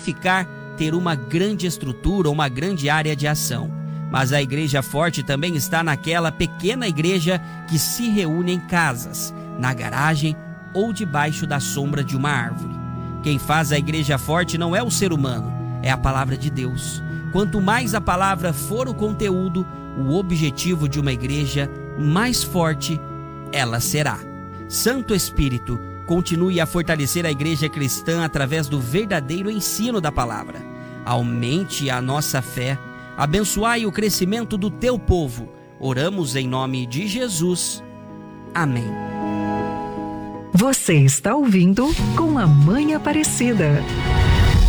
significar ter uma grande estrutura, uma grande área de ação. Mas a igreja forte também está naquela pequena igreja que se reúne em casas, na garagem ou debaixo da sombra de uma árvore. Quem faz a igreja forte não é o ser humano, é a palavra de Deus. Quanto mais a palavra for o conteúdo, o objetivo de uma igreja, mais forte ela será. Santo Espírito, continue a fortalecer a igreja cristã através do verdadeiro ensino da palavra. Aumente a nossa fé, abençoai o crescimento do teu povo. Oramos em nome de Jesus. Amém. Você está ouvindo Com a Mãe Aparecida.